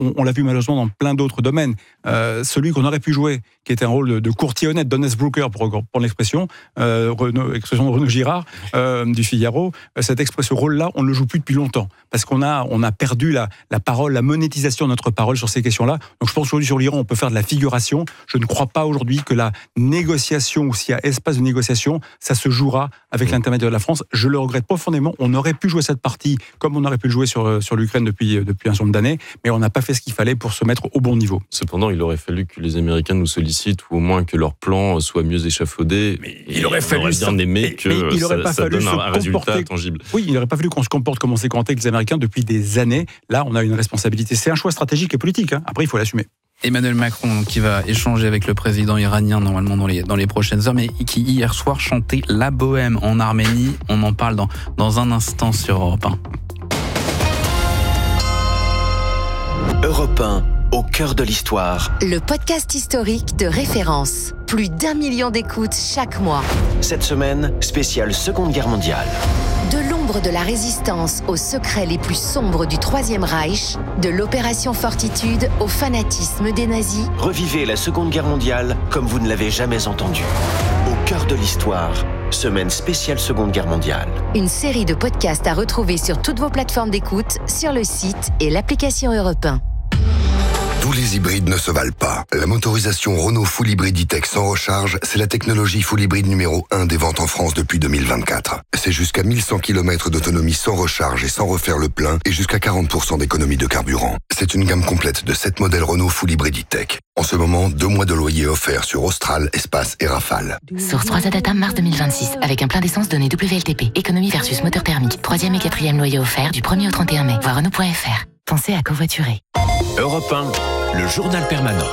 on l'a vu malheureusement dans plein d'autres domaines. Celui qu'on aurait pu jouer, qui était un rôle de courtier honnête, d'honest broker, pour l'expression, expression de Renaud Girard, du Figaro, ce rôle-là, on ne le joue plus depuis longtemps, parce qu'on a perdu la parole, la monétisation de notre parole sur ces questions-là. Donc je pense qu'aujourd'hui sur l'Iran, on peut faire de la figuration. Je ne crois pas aujourd'hui que la négociation, ou s'il y a espace de négociation, ça se jouera avec l'intermédiaire de la France. Je le regrette profondément. On aurait pu jouer cette partie comme on aurait pu le jouer sur l'Ukraine depuis un certain nombre d'années, mais on n'a pas fait ce qu'il fallait pour se mettre au bon niveau. Cependant, il aurait fallu que les Américains nous sollicitent, ou au moins que leur plan soit mieux échafaudé. Mais il aurait fallu bien aimer que ça donne un résultat tangible. Oui, il n'aurait pas fallu qu'on se comporte comme on s'est comporté avec les Américains depuis des années. Là, on a une responsabilité. C'est un choix stratégique et politique. Après, il faut l'assumer. Emmanuel Macron qui va échanger avec le président iranien normalement dans les prochaines heures, mais qui hier soir chantait La Bohème en Arménie. On en parle dans un instant sur Europe 1. Europe 1, au cœur de l'histoire. Le podcast historique de référence. Plus d'1 million d'écoutes chaque mois. Cette semaine, spéciale Seconde Guerre mondiale. De l'ombre de la résistance aux secrets les plus sombres du Troisième Reich, de l'opération Fortitude au fanatisme des nazis. Revivez la Seconde Guerre mondiale comme vous ne l'avez jamais entendu. Au cœur de l'histoire, semaine spéciale Seconde Guerre mondiale. Une série de podcasts à retrouver sur toutes vos plateformes d'écoute, sur le site et l'application Europe 1. Tous les hybrides ne se valent pas. La motorisation Renault Full Hybrid E-Tech sans recharge, c'est la technologie Full Hybrid numéro 1 des ventes en France depuis 2024. C'est jusqu'à 1100 km d'autonomie sans recharge et sans refaire le plein et jusqu'à 40% d'économie de carburant. C'est une gamme complète de 7 modèles Renault Full Hybrid E-Tech. En ce moment, 2 mois de loyer offerts sur Austral, Espace et Rafale. Source 3 Data mars 2026, avec un plein d'essence donné WLTP. Économie versus moteur thermique. 3e et 4e loyer offert du 1er au 31 mai. Voir Renault.fr. Pensez à covoiturer. Europe 1, le journal permanent.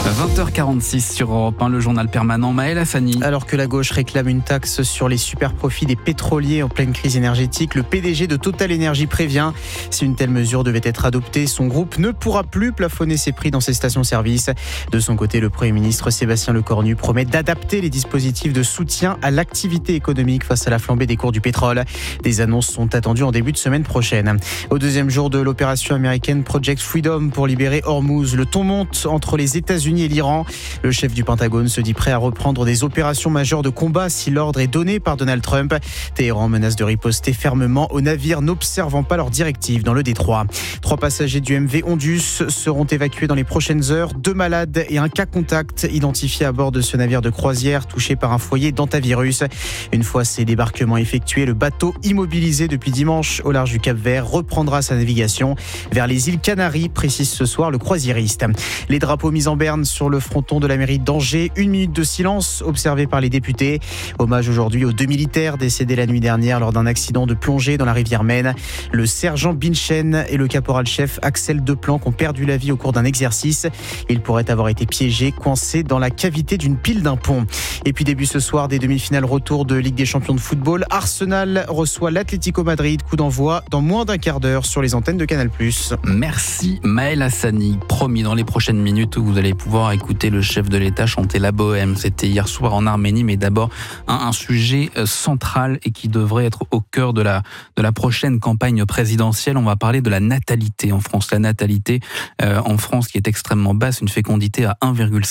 20h46 sur Europe 1, le journal permanent. Maël Hassani. Alors que la gauche réclame une taxe sur les super profits des pétroliers en pleine crise énergétique, le PDG de Total Energy prévient, si une telle mesure devait être adoptée, son groupe ne pourra plus plafonner ses prix dans ses stations-service. De son côté, le Premier ministre Sébastien Lecornu promet d'adapter les dispositifs de soutien à l'activité économique face à la flambée des cours du pétrole. Des annonces sont attendues en début de semaine prochaine. Au deuxième jour de l'opération américaine Project Freedom pour libérer Hormuz, le ton monte entre les États-Unis et l'Iran. Le chef du Pentagone se dit prêt à reprendre des opérations majeures de combat si l'ordre est donné par Donald Trump. Téhéran menace de riposter fermement aux navires n'observant pas leurs directives dans le détroit. 3 passagers du MV Ondus seront évacués dans les prochaines heures. 2 malades et un cas contact identifiés à bord de ce navire de croisière touché par un foyer d'antavirus. Une fois ces débarquements effectués, le bateau immobilisé depuis dimanche au large du Cap-Vert reprendra sa navigation vers les îles Canaries, précise ce soir le croisiériste. Les drapeaux mis en berne sur le fronton de la mairie d'Angers. 1 minute de silence observée par les députés. Hommage aujourd'hui aux 2 militaires décédés la nuit dernière lors d'un accident de plongée dans la rivière Maine. Le sergent Binchen et le caporal-chef Axel Deplanque ont perdu la vie au cours d'un exercice. Ils pourraient avoir été piégés, coincés dans la cavité d'une pile d'un pont. Et puis début ce soir des demi-finales retour de Ligue des Champions de football. Arsenal reçoit l'Atlético Madrid. Coup d'envoi dans moins d'un quart d'heure sur les antennes de Canal+. Merci Maël Hassani. Promis, dans les prochaines minutes, vous allez pouvoir écouter le chef de l'État chanter La Bohème. C'était hier soir en Arménie, mais d'abord un sujet central et qui devrait être au cœur de la prochaine campagne présidentielle. On va parler de la natalité en France. La natalité en France qui est extrêmement basse, une fécondité à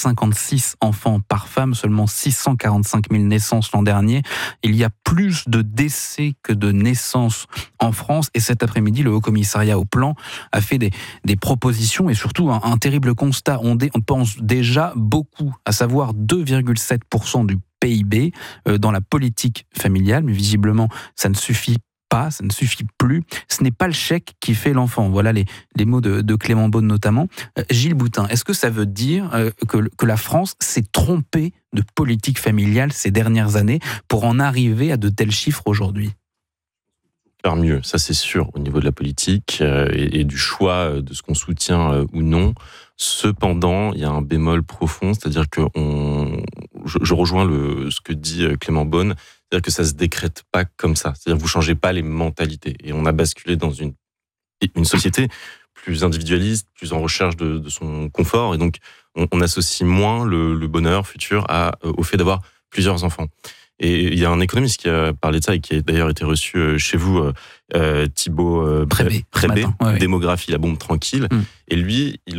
1,56 enfants par femme, seulement 645 000 naissances l'an dernier. Il y a plus de décès que de naissances en France. Et cet après-midi, le Haut-Commissariat au Plan a fait des propositions et surtout un terrible constat. On pense déjà beaucoup, à savoir 2,7% du PIB dans la politique familiale, mais visiblement ça ne suffit pas, ça ne suffit plus. Ce n'est pas le chèque qui fait l'enfant. Voilà les mots de Clément Beaune notamment. Gilles Boutin, est-ce que ça veut dire que la France s'est trompée de politique familiale ces dernières années pour en arriver à de tels chiffres aujourd'hui ? Faire mieux, ça c'est sûr, au niveau de la politique et du choix de ce qu'on soutient ou non. Cependant, il y a un bémol profond, c'est-à-dire que je rejoins ce que dit Clément Beaune, c'est-à-dire que ça se décrète pas comme ça. C'est-à-dire que vous changez pas les mentalités. Et on a basculé dans une société plus individualiste, plus en recherche de son confort. Et donc, on associe moins le bonheur futur au fait d'avoir plusieurs enfants. Et il y a un économiste qui a parlé de ça et qui a d'ailleurs été reçu chez vous, Thibaut Prébé, Ouais. Démographie, la bombe tranquille. Et lui,